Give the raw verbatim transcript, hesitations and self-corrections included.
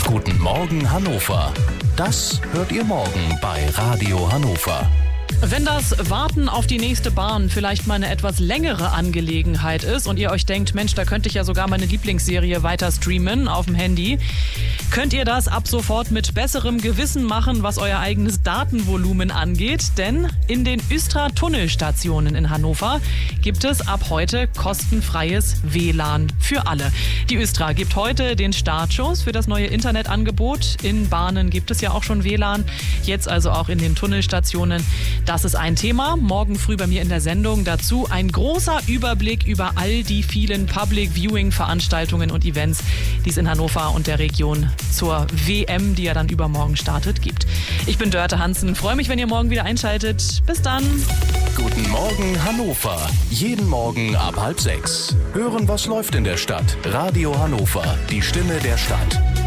Guten Morgen Hannover. Das hört ihr morgen bei Radio Hannover. Wenn das Warten auf die nächste Bahn vielleicht mal eine etwas längere Angelegenheit ist und ihr euch denkt, Mensch, da könnte ich ja sogar meine Lieblingsserie weiter streamen auf dem Handy, könnt ihr das ab sofort mit besserem Gewissen machen, was euer eigenes Datenvolumen angeht. Denn in den Östra-Tunnelstationen in Hannover gibt es ab heute kostenfreies W L A N für alle. Die Östra gibt heute den Startschuss für das neue Internetangebot. In Bahnen gibt es ja auch schon W L A N, jetzt also auch in den Tunnelstationen. Das ist ein Thema, morgen früh bei mir in der Sendung. Dazu ein großer Überblick über all die vielen Public-Viewing-Veranstaltungen und Events, die es in Hannover und der Region zur W M, die ja dann übermorgen startet, gibt. Ich bin Dörte Hansen, freue mich, wenn ihr morgen wieder einschaltet. Bis dann. Guten Morgen Hannover. Jeden Morgen ab halb sechs. Hören, was läuft in der Stadt. Radio Hannover, die Stimme der Stadt.